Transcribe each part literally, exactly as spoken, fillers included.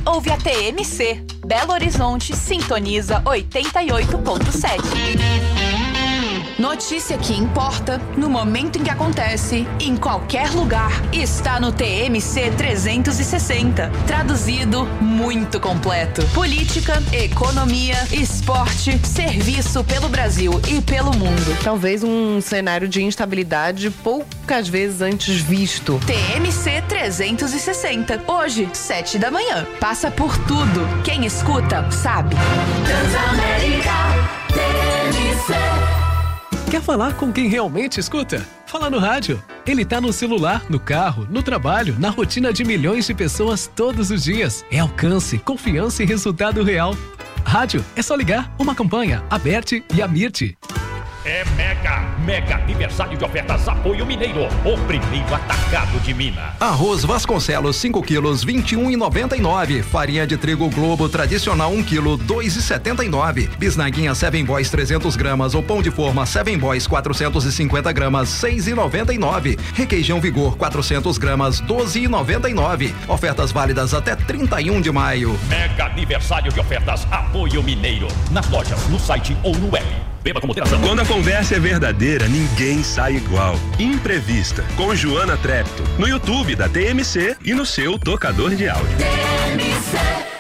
ouve a T M C. Belo Horizonte sintoniza oitenta e oito ponto sete. Notícia que importa, no momento em que acontece, em qualquer lugar, está no T M C trezentos e sessenta. Traduzido, muito completo. Política, economia, esporte, serviço pelo Brasil e pelo mundo. Talvez um cenário de instabilidade poucas vezes antes visto. T M C trezentos e sessenta. Hoje, sete da manhã. Passa por tudo. Quem escuta, sabe. Transamérica T M C. Quer falar com quem realmente escuta? Fala no rádio. Ele tá no celular, no carro, no trabalho, na rotina de milhões de pessoas todos os dias. É alcance, confiança e resultado real. Rádio, é só ligar. Uma campanha, Aberte e Amirte. É mega, mega aniversário de ofertas Apoio Mineiro, o primeiro atacado de Minas. Arroz Vasconcelos cinco quilos, vinte e um reais e noventa e nove centavos. Farinha de trigo Globo tradicional um quilo, dois reais e setenta e nove centavos. Bisnaguinha Seven Boys trezentos gramas ou pão de forma Seven Boys quatrocentos e cinquenta gramas, seis reais e noventa e nove centavos. Requeijão Vigor quatrocentos gramas, doze reais e noventa e nove centavos. Ofertas válidas até trinta e um de maio. Mega aniversário de ofertas Apoio Mineiro. Nas lojas, no site ou no web. Beba com moderação. Quando a conversa é verdadeira, ninguém sai igual. Imprevista, com Joana Trepto, no YouTube da T M C e no seu tocador de áudio. T M C.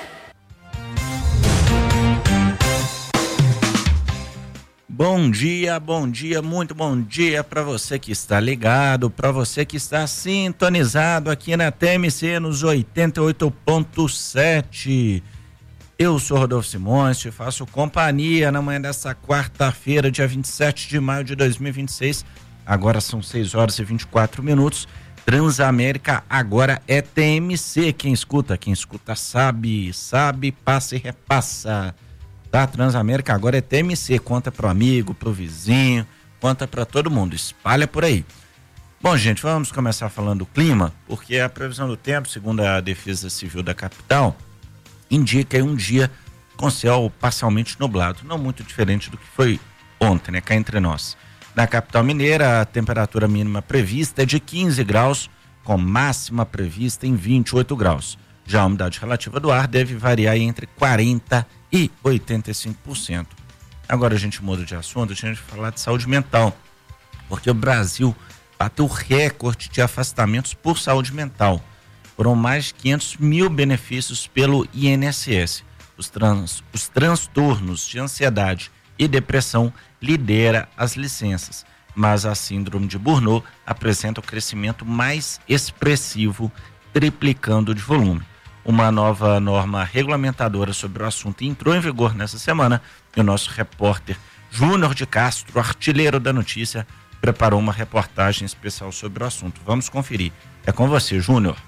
Bom dia, bom dia, muito bom dia para você que está ligado, para você que está sintonizado aqui na T M C nos oitenta e oito ponto sete. Eu sou Rodolfo Simões, te faço companhia na manhã dessa quarta-feira, dia vinte e sete de maio de dois mil e vinte e seis. Agora são seis horas e vinte e quatro minutos. Transamérica agora é T M C. Quem escuta, quem escuta sabe, sabe, passa e repassa. Tá? Transamérica agora é T M C. Conta pro amigo, pro vizinho, conta para todo mundo. Espalha por aí. Bom, gente, vamos começar falando do clima, porque a previsão do tempo, segundo a Defesa Civil da capital, indica um dia com céu parcialmente nublado, não muito diferente do que foi ontem, né, cá entre nós. Na capital mineira, a temperatura mínima prevista é de quinze graus, com máxima prevista em vinte e oito graus. Já a umidade relativa do ar deve variar entre quarenta e oitenta e cinco por cento. Agora a gente muda de assunto, a gente vai falar de saúde mental, porque o Brasil bateu recorde de afastamentos por saúde mental. Foram mais de quinhentos mil benefícios pelo I N S S. Os, trans, os transtornos de ansiedade e depressão lidera as licenças, mas a síndrome de Burnout apresenta o crescimento mais expressivo, triplicando de volume. Uma nova norma regulamentadora sobre o assunto entrou em vigor nessa semana e o nosso repórter Júnior de Castro, artilheiro da notícia, preparou uma reportagem especial sobre o assunto. Vamos conferir. É com você, Júnior.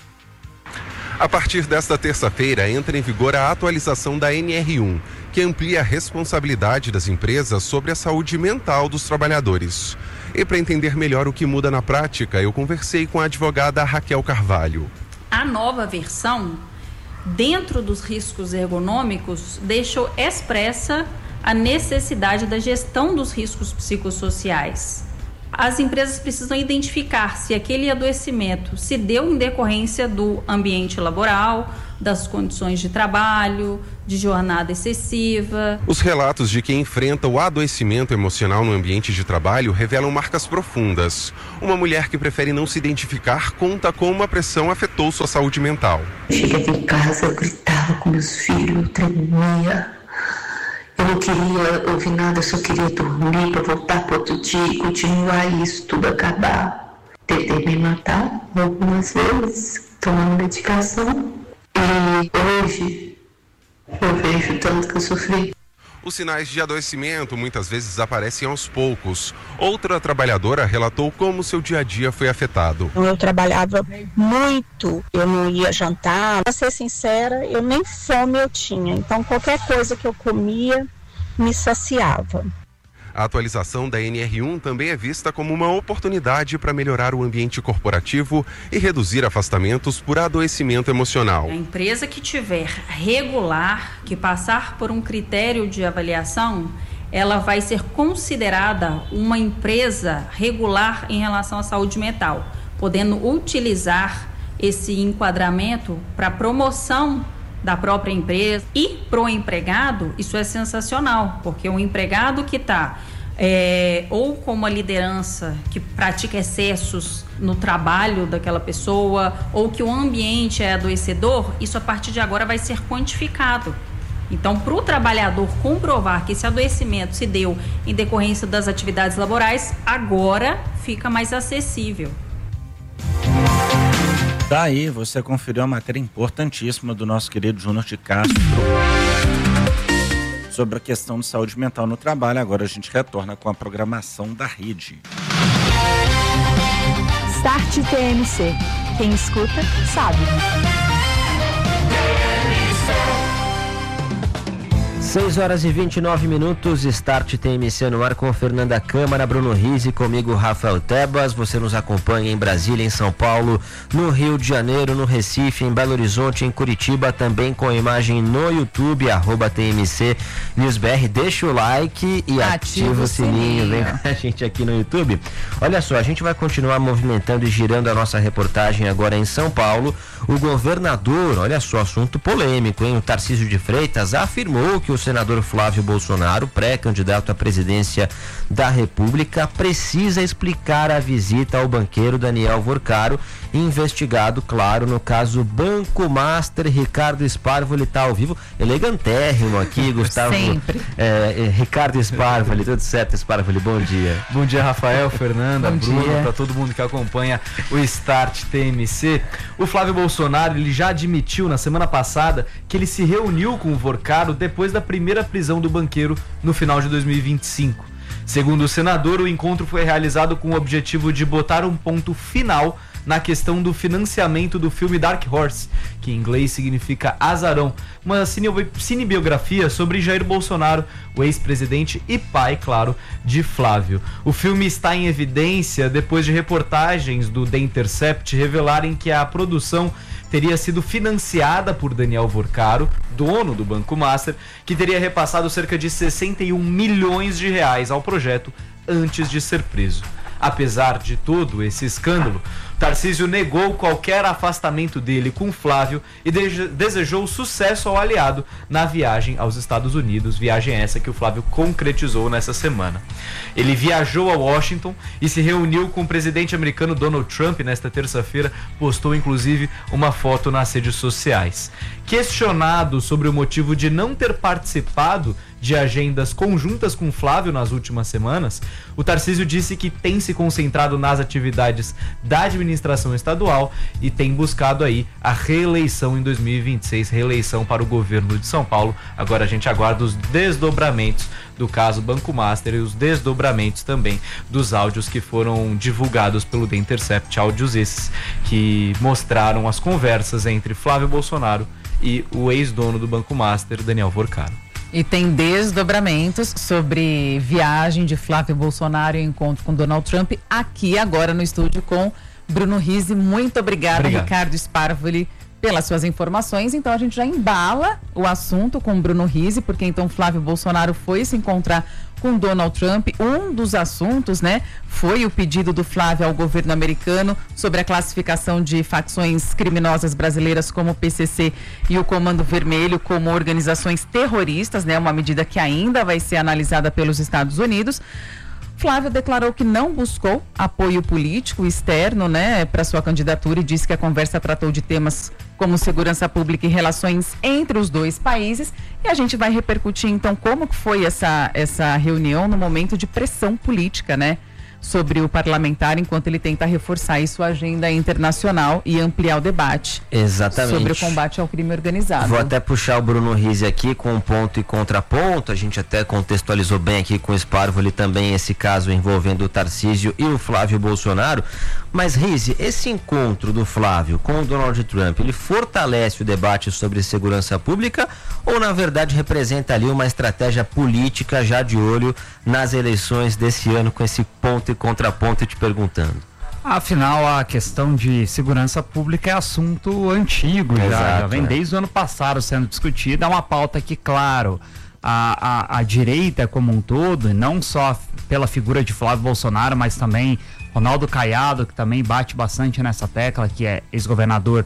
A partir desta terça-feira, entra em vigor a atualização da N R um, que amplia a responsabilidade das empresas sobre a saúde mental dos trabalhadores. E para entender melhor o que muda na prática, eu conversei com a advogada Raquel Carvalho. A nova versão, dentro dos riscos ergonômicos, deixou expressa a necessidade da gestão dos riscos psicossociais. As empresas precisam identificar se aquele adoecimento se deu em decorrência do ambiente laboral, das condições de trabalho, de jornada excessiva. Os relatos de quem enfrenta o adoecimento emocional no ambiente de trabalho revelam marcas profundas. Uma mulher que prefere não se identificar conta como a pressão afetou sua saúde mental. Cheguei em casa, eu gritava com meus filhos, eu tremia. Eu não queria ouvir nada, eu só queria dormir para voltar para outro dia e continuar isso, tudo acabar. Tentei me matar algumas vezes, tomando medicação. E hoje eu vejo tanto que eu sofri. Os sinais de adoecimento muitas vezes aparecem aos poucos. Outra trabalhadora relatou como seu dia a dia foi afetado. Eu trabalhava muito, eu não ia jantar. Para ser sincera, eu nem fome eu tinha. Então qualquer coisa que eu comia me saciava. A atualização da N R um também é vista como uma oportunidade para melhorar o ambiente corporativo e reduzir afastamentos por adoecimento emocional. A empresa que tiver regular, que passar por um critério de avaliação, ela vai ser considerada uma empresa regular em relação à saúde mental, podendo utilizar esse enquadramento para promoção da própria empresa. E pro empregado, isso é sensacional, porque o empregado que está é, ou com uma liderança que pratica excessos no trabalho daquela pessoa, ou que o ambiente é adoecedor, isso a partir de agora vai ser quantificado. Então, para o trabalhador comprovar que esse adoecimento se deu em decorrência das atividades laborais, agora fica mais acessível. Daí você conferiu a matéria importantíssima do nosso querido Júnior de Castro sobre a questão de saúde mental no trabalho. Agora a gente retorna com a programação da rede. Start T M C. Quem escuta, sabe. seis horas e vinte e nove minutos, Start T M C no ar com Fernanda Câmara, Bruno Rizzi, comigo Rafael Tebas. Você nos acompanha em Brasília, em São Paulo, no Rio de Janeiro, no Recife, em Belo Horizonte, em Curitiba, também com imagem no YouTube, arroba T M C News B R. Deixa o like e ativa, ativa o sininho. sininho. Vem com a gente aqui no YouTube. Olha só, a gente vai continuar movimentando e girando a nossa reportagem agora em São Paulo. O governador, olha só, assunto polêmico, hein? O Tarcísio de Freitas afirmou que o senador Flávio Bolsonaro, pré-candidato à presidência da República, precisa explicar a visita ao banqueiro Daniel Vorcaro, investigado, claro, no caso Banco Master. Ricardo Sparvoli está ao vivo, elegantérrimo aqui, Gustavo. Sempre. É, é, Ricardo Sparvoli, tudo certo, Sparvoli? Bom dia. Bom dia, Rafael, Fernanda, Bom Bruno, para todo mundo que acompanha o Start T M C. O Flávio Bolsonaro, ele já admitiu na semana passada que ele se reuniu com o Vorcaro depois da primeira prisão do banqueiro no final de dois mil e vinte e cinco. Segundo o senador, o encontro foi realizado com o objetivo de botar um ponto final na questão do financiamento do filme Dark Horse, que em inglês significa Azarão, uma cinebiografia sobre Jair Bolsonaro, o ex-presidente e pai, claro, de Flávio. O filme está em evidência depois de reportagens do The Intercept revelarem que a produção teria sido financiada por Daniel Vorcaro, dono do Banco Master, que teria repassado cerca de sessenta e um milhões de reais ao projeto antes de ser preso. Apesar de todo esse escândalo, Tarcísio negou qualquer afastamento dele com Flávio e de- desejou sucesso ao aliado na viagem aos Estados Unidos, viagem essa que o Flávio concretizou nessa semana. Ele viajou a Washington e se reuniu com o presidente americano Donald Trump nesta terça-feira, postou inclusive uma foto nas redes sociais. Questionado sobre o motivo de não ter participado de agendas conjuntas com Flávio nas últimas semanas, o Tarcísio disse que tem se concentrado nas atividades da administração estadual e tem buscado aí a reeleição em dois mil e vinte e seis, reeleição para o governo de São Paulo. Agora a gente aguarda os desdobramentos do caso Banco Master e os desdobramentos também dos áudios que foram divulgados pelo The Intercept, áudios esses que mostraram as conversas entre Flávio Bolsonaro e o ex-dono do Banco Master, Daniel Vorcaro. E tem desdobramentos sobre viagem de Flávio Bolsonaro e encontro com Donald Trump aqui agora no estúdio com Bruno Rizzi. Muito obrigada, Obrigado. Ricardo Sparvoli, pelas suas informações. Então a gente já embala o assunto com Bruno Rizzi, porque então Flávio Bolsonaro foi se encontrar com Donald Trump. Um dos assuntos, né, foi o pedido do Flávio ao governo americano sobre a classificação de facções criminosas brasileiras como o P C C e o Comando Vermelho como organizações terroristas, né, uma medida que ainda vai ser analisada pelos Estados Unidos. Flávio declarou que não buscou apoio político externo, né, para sua candidatura e disse que a conversa tratou de temas como segurança pública e relações entre os dois países. E a gente vai repercutir então como que foi essa, essa reunião no momento de pressão política, né, sobre o parlamentar, enquanto ele tenta reforçar aí sua agenda internacional e ampliar o debate. Exatamente. Sobre o combate ao crime organizado. Vou até puxar o Bruno Rizzi aqui com um ponto e contraponto. A gente até contextualizou bem aqui com o Sparvoli também esse caso envolvendo o Tarcísio e o Flávio Bolsonaro. Mas, Rizzi, esse encontro do Flávio com o Donald Trump, ele fortalece o debate sobre segurança pública ou, na verdade, representa ali uma estratégia política já de olho nas eleições desse ano, com esse ponto e contraponto te perguntando? Afinal, a questão de segurança pública é assunto antigo, já, já vem é. desde o ano passado sendo discutido. É uma pauta que, claro, a, a, a direita como um todo, não só pela figura de Flávio Bolsonaro, mas também Ronaldo Caiado, que também bate bastante nessa tecla, que é ex-governador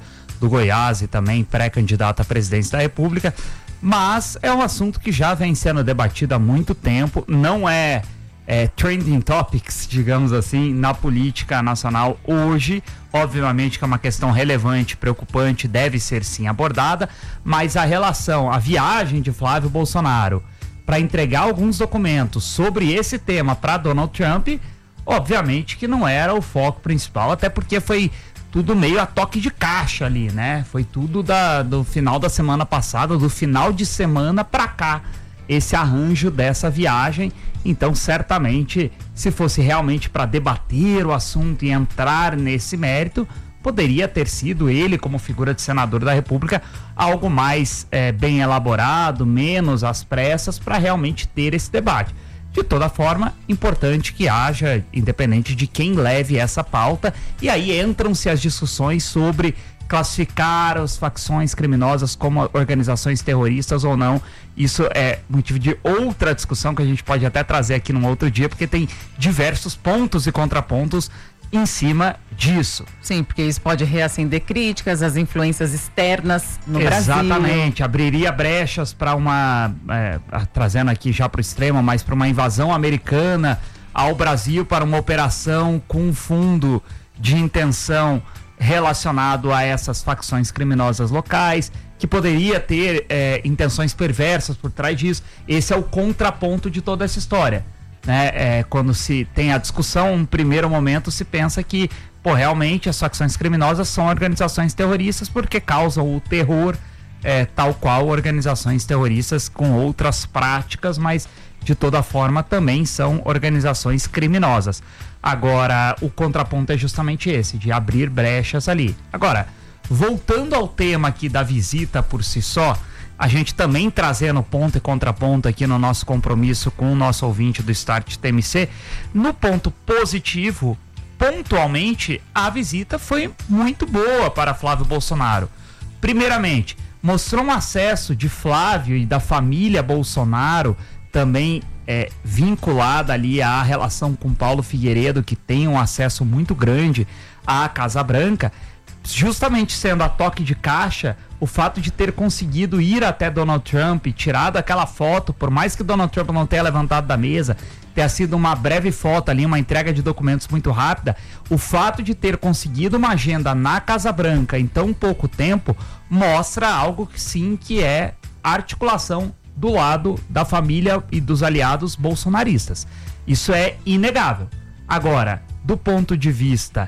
do Goiás e também pré-candidato à presidência da República, mas é um assunto que já vem sendo debatido há muito tempo, não é, é trending topics, digamos assim, na política nacional hoje. Obviamente que é uma questão relevante, preocupante, deve ser sim abordada, mas a relação, a viagem de Flávio Bolsonaro para entregar alguns documentos sobre esse tema para Donald Trump, obviamente que não era o foco principal, até porque foi tudo meio a toque de caixa ali, né? Foi tudo da, do final da semana passada, do final de semana pra cá, esse arranjo dessa viagem. Então, certamente, se fosse realmente para debater o assunto e entrar nesse mérito, poderia ter sido ele, como figura de senador da República, algo mais é, bem elaborado, menos às pressas, para realmente ter esse debate. De toda forma, importante que haja, independente de quem leve essa pauta, e aí entram-se as discussões sobre classificar as facções criminosas como organizações terroristas ou não. Isso é motivo de outra discussão que a gente pode até trazer aqui num outro dia, porque tem diversos pontos e contrapontos em cima disso. Sim, porque isso pode reacender críticas, as influências externas no Brasil. Exatamente, abriria brechas para uma, é, trazendo aqui já para o extremo, mas para uma invasão americana ao Brasil, para uma operação com um fundo de intenção relacionado a essas facções criminosas locais, que poderia ter é, intenções perversas por trás disso. Esse é o contraponto de toda essa história. Né? É, quando se tem a discussão, um primeiro momento se pensa que, pô, realmente as facções criminosas são organizações terroristas porque causam o terror, é, tal qual organizações terroristas com outras práticas, mas de toda forma também são organizações criminosas. Agora, o contraponto é justamente esse, de abrir brechas ali. Agora, voltando ao tema aqui da visita por si só, a gente também trazendo ponto e contraponto aqui no nosso compromisso com o nosso ouvinte do Start T M C, no ponto positivo, pontualmente, a visita foi muito boa para Flávio Bolsonaro. Primeiramente, mostrou um acesso de Flávio e da família Bolsonaro, também é, vinculada ali à relação com Paulo Figueiredo, que tem um acesso muito grande à Casa Branca, justamente sendo a toque de caixa, o fato de ter conseguido ir até Donald Trump, tirado aquela foto, por mais que Donald Trump não tenha levantado da mesa, tenha sido uma breve foto ali, uma entrega de documentos muito rápida, o fato de ter conseguido uma agenda na Casa Branca em tão pouco tempo, mostra algo que sim, que é articulação do lado da família e dos aliados bolsonaristas. Isso é inegável. Agora, do ponto de vista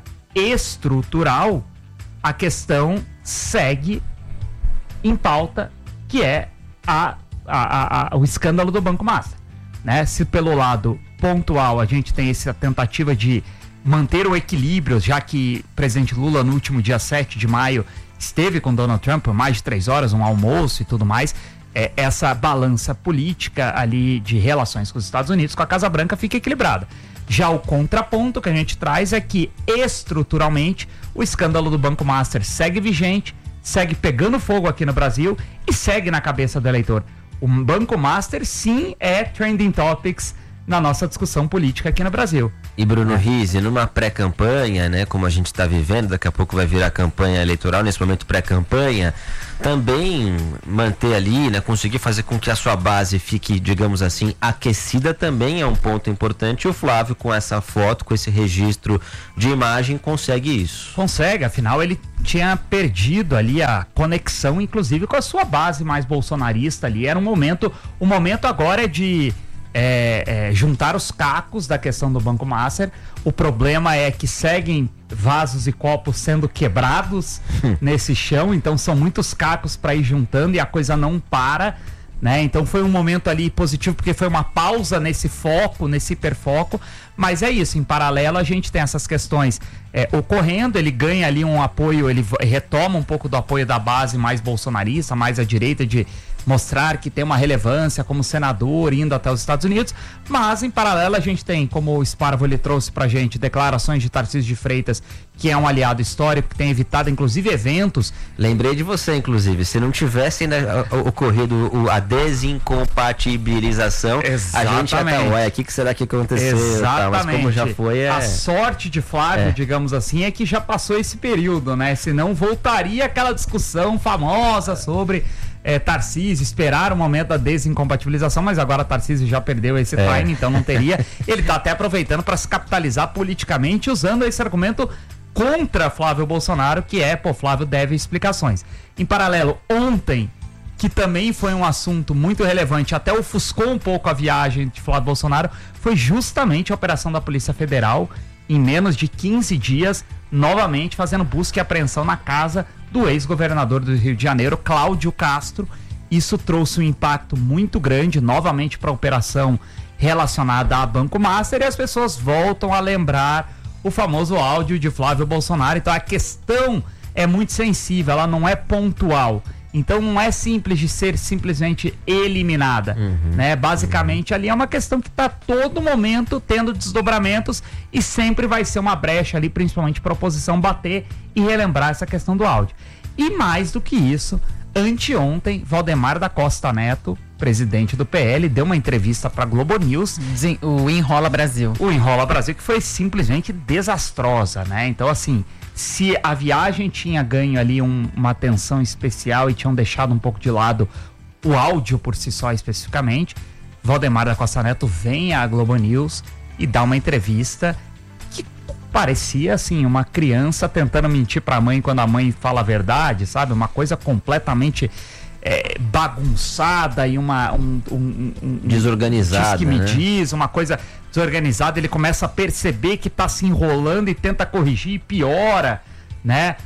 estrutural, a questão segue em pauta, que é a, a, a, o escândalo do Banco Master. Né? Se pelo lado pontual a gente tem essa tentativa de manter o equilíbrio, já que o presidente Lula no último dia sete de maio esteve com Donald Trump por mais de três horas, um almoço e tudo mais, é, essa balança política ali de relações com os Estados Unidos, com a Casa Branca, fica equilibrada. Já o contraponto que a gente traz é que, estruturalmente, o escândalo do Banco Master segue vigente, segue pegando fogo aqui no Brasil e segue na cabeça do eleitor. O Banco Master, sim, é trending topics na nossa discussão política aqui no Brasil. E Bruno Rizzi, numa pré-campanha, né, como a gente está vivendo, daqui a pouco vai virar campanha eleitoral, nesse momento pré-campanha, também manter ali, né, conseguir fazer com que a sua base fique, digamos assim, aquecida também é um ponto importante. E o Flávio, com essa foto, com esse registro de imagem, consegue isso. Consegue, afinal ele tinha perdido ali a conexão, inclusive com a sua base mais bolsonarista ali. Era um momento, o momento agora é de É, é, juntar os cacos da questão do Banco Master. O problema é que seguem vasos e copos sendo quebrados nesse chão, então são muitos cacos para ir juntando e a coisa não para, né? Então foi um momento ali positivo, porque foi uma pausa nesse foco, nesse hiperfoco, mas é isso, em paralelo a gente tem essas questões é, ocorrendo. Ele ganha ali um apoio, ele retoma um pouco do apoio da base mais bolsonarista, mais à direita, de mostrar que tem uma relevância como senador indo até os Estados Unidos, mas em paralelo a gente tem, como o Sparvo ele trouxe pra gente, declarações de Tarcísio de Freitas, que é um aliado histórico, que tem evitado inclusive eventos. Lembrei de você, inclusive, se não tivesse ainda ocorrido a desincompatibilização, Exatamente. a gente já tá, ué, o que, que será que aconteceu? Exatamente. Tá, mas como já foi, é... A sorte de Flávio, É. digamos assim, é que já passou esse período, né? Senão voltaria aquela discussão famosa sobre é, Tarcísio, esperar o momento da desincompatibilização, mas agora Tarcísio já perdeu esse É. time, então não teria. Ele tá até aproveitando para se capitalizar politicamente, usando esse argumento contra Flávio Bolsonaro, que é, pô, Flávio deve explicações. Em paralelo, ontem, que também foi um assunto muito relevante, até ofuscou um pouco a viagem de Flávio Bolsonaro, foi justamente a operação da Polícia Federal, em menos de quinze dias, novamente fazendo busca e apreensão na casa do ex-governador do Rio de Janeiro, Cláudio Castro. Isso trouxe um impacto muito grande, novamente, para a operação relacionada a Banco Master, e as pessoas voltam a lembrar o famoso áudio de Flávio Bolsonaro. Então a questão é muito sensível, ela não é pontual. Então não é simples de ser simplesmente eliminada, uhum, né? Basicamente uhum. ali é uma questão que está todo momento tendo desdobramentos e sempre vai ser uma brecha ali, principalmente para a oposição bater e relembrar essa questão do áudio. E mais do que isso, anteontem, Valdemar da Costa Neto, presidente do P L, deu uma entrevista para Globo News. O Enrola Brasil. O Enrola Brasil, que foi simplesmente desastrosa, né? Então, assim, se a viagem tinha ganho ali um, uma atenção especial e tinham deixado um pouco de lado o áudio por si só especificamente, Valdemar da Costa Neto vem à Globo News e dá uma entrevista que parecia, assim, uma criança tentando mentir para a mãe quando a mãe fala a verdade, sabe? Uma coisa completamente... É, bagunçada e uma um, um, um, desorganizada, diz que me né? diz, uma coisa desorganizada. Ele começa a perceber que tá se enrolando e tenta corrigir e piora, né?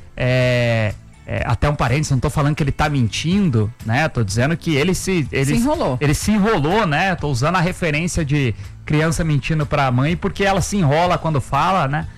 É, é, até um parênteses, não tô falando que ele tá mentindo, né? Tô dizendo que ele se ele se enrolou, ele se enrolou, né? Tô usando a referência de criança mentindo pra mãe porque ela se enrola quando fala, né?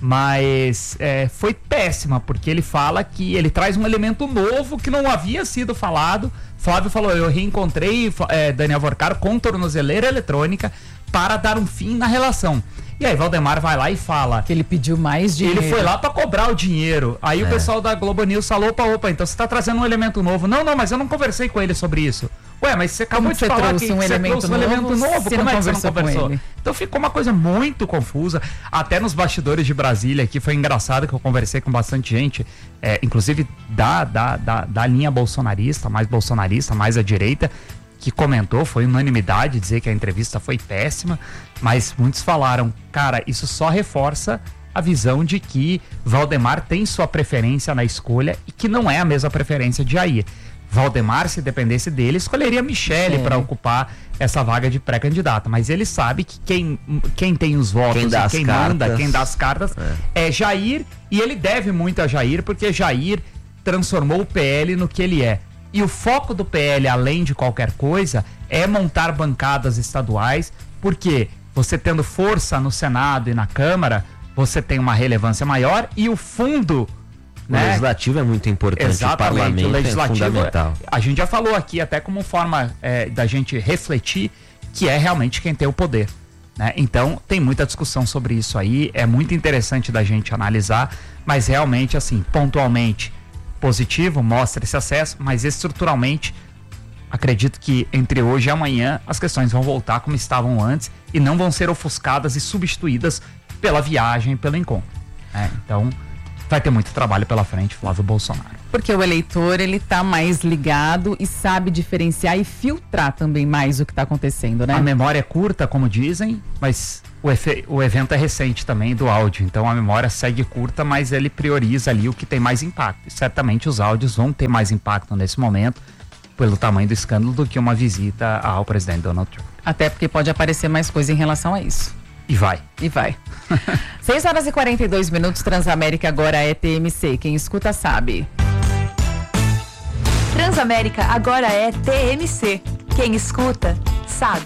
Mas é, foi péssima, porque ele fala que ele traz um elemento novo que não havia sido falado. Flávio falou, eu reencontrei é, Daniel Vorcaro com tornozeleira eletrônica para dar um fim na relação. E aí Valdemar vai lá e fala que ele pediu mais dinheiro. Ele foi lá para cobrar o dinheiro. Aí é. o pessoal da Globo News falou, opa, opa, então você tá trazendo um elemento novo. Não, não, mas eu não conversei com ele sobre isso. Ué, mas você acabou Como de você falar trouxe que um você elemento trouxe um novo, elemento novo. você Como não é que você não conversou com conversou? ele? Então ficou uma coisa muito confusa. Até nos bastidores de Brasília aqui foi engraçado que eu conversei com bastante gente, é, inclusive da, da, da, da linha bolsonarista, mais bolsonarista, mais à direita, que comentou, foi unanimidade dizer que a entrevista foi péssima, mas muitos falaram, cara, isso só reforça a visão de que Valdemar tem sua preferência na escolha e que não é a mesma preferência de Jair. Valdemar, se dependesse dele, escolheria Michele para ocupar essa vaga de pré-candidata, mas ele sabe que quem, quem tem os votos, quem, dá e quem manda, quem dá as cartas é. é Jair, e ele deve muito a Jair, porque Jair transformou o P L no que ele é. E o foco do P L, além de qualquer coisa, é montar bancadas estaduais, porque você tendo força no Senado e na Câmara, você tem uma relevância maior e o fundo... O né? legislativo é muito importante, Exatamente, o parlamento o legislativo, é fundamental. A gente já falou aqui até como forma é, da gente refletir que é realmente quem tem o poder, né? Então tem muita discussão sobre isso aí, é muito interessante da gente analisar, mas realmente assim, pontualmente positivo, mostra esse acesso, mas estruturalmente acredito que entre hoje e amanhã as questões vão voltar como estavam antes e não vão ser ofuscadas e substituídas pela viagem, pelo encontro, né? Então vai ter muito trabalho pela frente, Flávio Bolsonaro. Porque o eleitor, ele tá mais ligado e sabe diferenciar e filtrar também mais o que tá acontecendo, né? A memória é curta, como dizem, mas o, efe, o evento é recente também do áudio, então a memória segue curta, mas ele prioriza ali o que tem mais impacto. E certamente os áudios vão ter mais impacto nesse momento, pelo tamanho do escândalo, do que uma visita ao presidente Donald Trump. Até porque pode aparecer mais coisa em relação a isso. E vai. E vai. seis horas e quarenta e dois minutos, Transamérica agora é T M C. Quem escuta sabe. Transamérica agora é T M C. Quem escuta